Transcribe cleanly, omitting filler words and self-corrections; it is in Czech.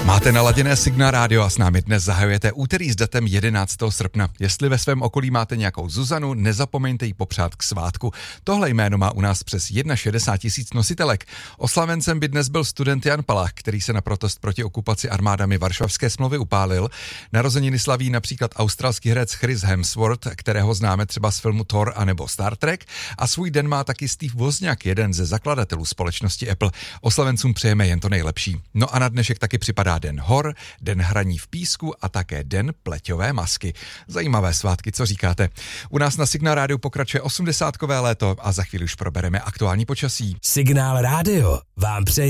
Máte naladěné Signál rádio a s námi dnes zahajujete úterý s datem 11. srpna. Jestli ve svém okolí máte nějakou Zuzanu, nezapomeňte jí popřát k svátku. Tohle jméno má u nás přes 61 000 nositelek. Oslavencem by dnes byl student Jan Palach, který se na protest proti okupaci armádami Varšavské smlouvy upálil. Narozeniny slaví například australský herec Chris Hemsworth, kterého známe třeba z filmu Thor anebo Star Trek, a svůj den má taky Steve Wozniak, jeden ze zakladatelů společnosti Apple. Oslavencům přejeme jen to nejlepší. No a na dnešek taky připadá Den hor, Den hraní v písku a také Den pleťové masky. Zajímavé svátky, co říkáte? U nás na Signál rádiu pokračuje 80kové léto a za chvíli už probereme aktuální počasí. Signál rádio vám přeje